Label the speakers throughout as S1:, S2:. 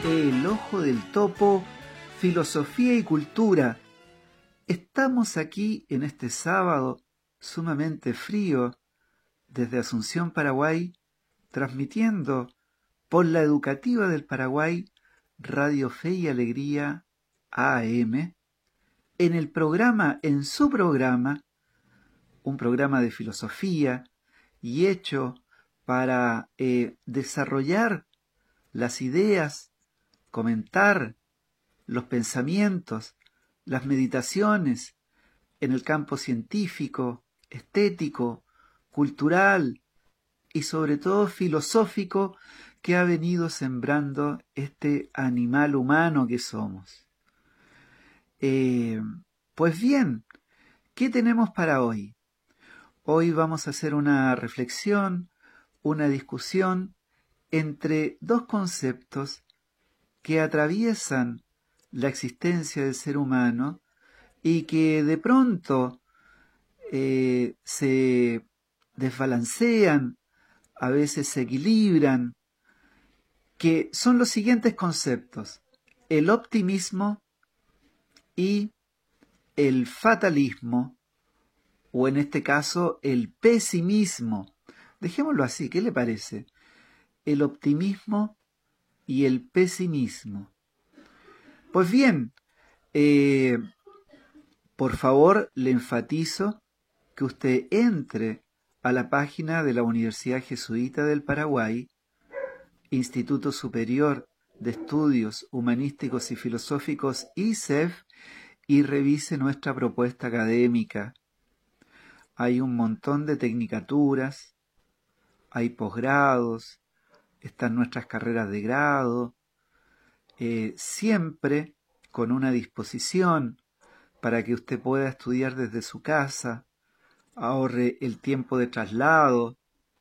S1: El ojo del topo, filosofía y cultura. Estamos aquí en este sábado sumamente frío desde Asunción, Paraguay, transmitiendo por la Educativa del Paraguay, Radio Fe y Alegría AM, en su programa, un programa de filosofía y hecho para desarrollar las ideas, comentar los pensamientos, las meditaciones en el campo científico, estético, cultural y sobre todo filosófico que ha venido sembrando este animal humano que somos. Pues bien, ¿qué tenemos para hoy? Hoy vamos a hacer una reflexión, una discusión entre dos conceptos que atraviesan la existencia del ser humano y que de pronto se desbalancean, a veces se equilibran, que son los siguientes conceptos: el optimismo y el fatalismo, o en este caso el pesimismo. Dejémoslo así, ¿qué le parece? El optimismo y el pesimismo. Pues bien, por favor, le enfatizo que usted entre a la página de la Universidad Jesuita del Paraguay, Instituto Superior de Estudios Humanísticos y Filosóficos, ISEF, y revise nuestra propuesta académica. Hay un montón de tecnicaturas, hay posgrados, están nuestras carreras de grado, siempre con una disposición para que usted pueda estudiar desde su casa, ahorre el tiempo de traslado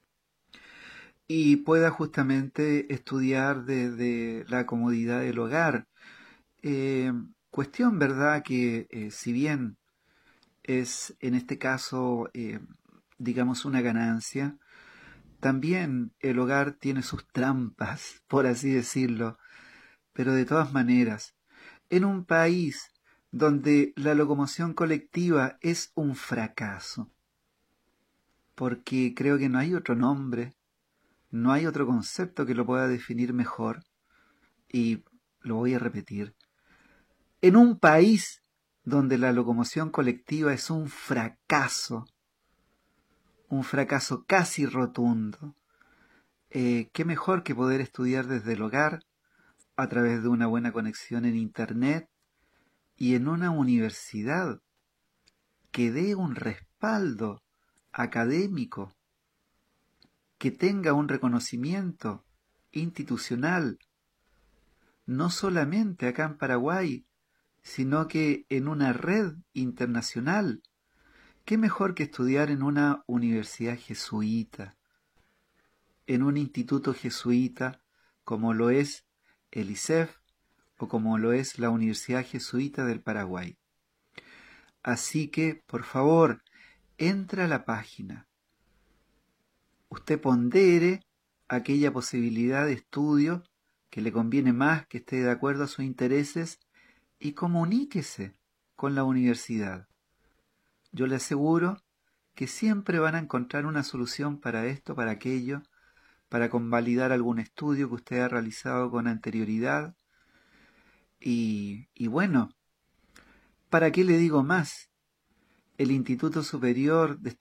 S1: y pueda justamente estudiar desde la comodidad del hogar. Cuestión, ¿verdad?, que si bien es en este caso, digamos, una ganancia, también el hogar tiene sus trampas, por así decirlo, pero de todas maneras, en un país donde la locomoción colectiva es un fracaso, porque creo que no hay otro nombre, no hay otro concepto que lo pueda definir mejor, y lo voy a repetir. En un país donde la locomoción colectiva es un fracaso casi rotundo, qué mejor que poder estudiar desde el hogar, a través de una buena conexión en Internet y en una universidad que dé un respaldo académico, que tenga un reconocimiento institucional, no solamente acá en Paraguay, sino que en una red internacional. ¿Qué mejor que estudiar en una universidad jesuita, en un instituto jesuita como lo es el ISEF o como lo es la Universidad Jesuita del Paraguay? Así que, por favor, entra a la página. Usted pondere aquella posibilidad de estudio que le conviene más, que esté de acuerdo a sus intereses, y comuníquese con la universidad. Yo le aseguro que siempre van a encontrar una solución para esto, para aquello, para convalidar algún estudio que usted ha realizado con anterioridad. Y bueno, ¿para qué le digo más? El Instituto Superior de